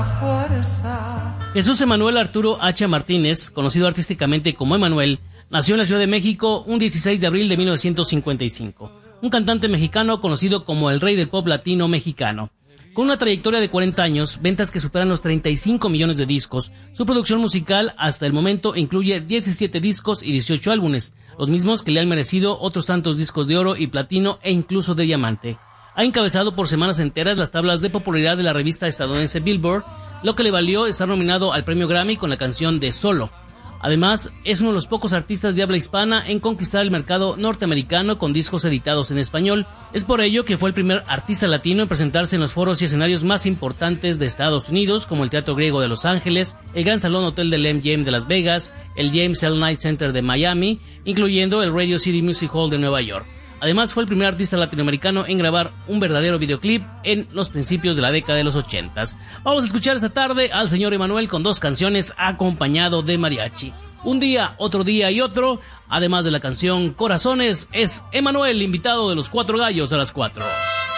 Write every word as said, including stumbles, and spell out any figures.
Jesús Emanuel Arturo Hacha Martínez, conocido artísticamente como Emanuel, nació en la Ciudad de México un dieciséis de abril de mil novecientos cincuenta y cinco. Un cantante mexicano conocido como el rey del pop latino mexicano. Con una trayectoria de cuarenta años, ventas que superan los treinta y cinco millones de discos, su producción musical hasta el momento incluye diecisiete discos y dieciocho álbumes, los mismos que le han merecido otros tantos discos de oro y platino e incluso de diamante. Ha encabezado por semanas enteras las tablas de popularidad de la revista estadounidense Billboard, lo que le valió estar nominado al premio Grammy con la canción de Solo. Además, es uno de los pocos artistas de habla hispana en conquistar el mercado norteamericano con discos editados en español. Es por ello que fue el primer artista latino en presentarse en los foros y escenarios más importantes de Estados Unidos, como el Teatro Griego de Los Ángeles, el Gran Salón Hotel del M G M de Las Vegas, el James L. Knight Center de Miami, incluyendo el Radio City Music Hall de Nueva York. Además, fue el primer artista latinoamericano en grabar un verdadero videoclip en los principios de la década de los ochentas. Vamos a escuchar esta tarde al señor Emanuel con dos canciones acompañado de mariachi. Un día, otro día y otro, además de la canción Corazones, es Emanuel, invitado de los Cuatro Gallos a las cuatro.